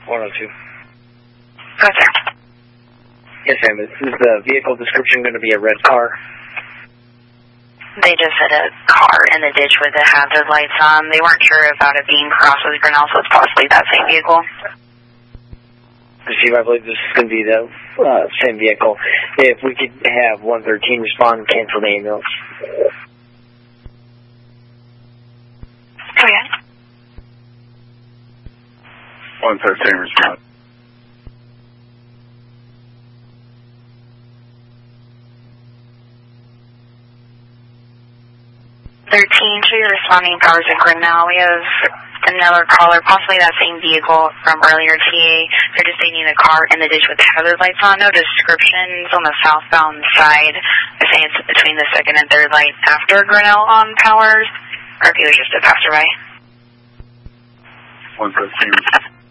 102. Gotcha. Yes, ma'am. Is the vehicle description going to be a red car? They just had a car in the ditch with the hazard lights on. They weren't sure about it being crossed with Grinnell, so it's possibly that same vehicle. Steve, I believe this is going to be the same vehicle. If we could have 113 respond and cancel the ambulance. Okay. 113 respond. 13, show your responding powers at Grinnell. We have another caller, possibly that same vehicle from earlier, TA. They're just stating a car in the ditch with the hazard lights on. No descriptions on the southbound side. I say it's between the second and third light after Grinnell on powers, or if he was just a passerby. 113.